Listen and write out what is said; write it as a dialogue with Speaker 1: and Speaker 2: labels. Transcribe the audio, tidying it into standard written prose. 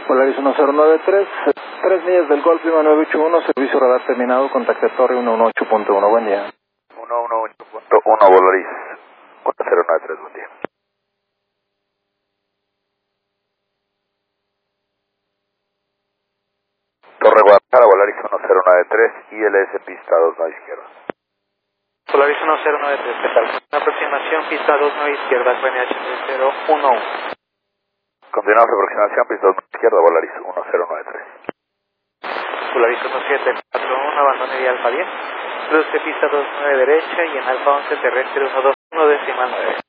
Speaker 1: Polaris 1093, 3 millas del Golf, Lima 981, servicio radar terminado, contacte Torre 118.1, buen día.
Speaker 2: 118.1 Polaris 1093, buen día. Torre Guadalajara, Polaris 1093, ILS pista 29 izquierda.
Speaker 3: Polaris 1093, ¿qué tal? Aproximación pista 29 izquierda, QNH 3011.
Speaker 2: Continuamos aproximación pista 29 izquierda, Polaris 1093.
Speaker 3: Polaris 1741, abandone vía Alfa 10. Cruce pista 29 derecha y en Alfa 11 terrestre 121 decimal 9.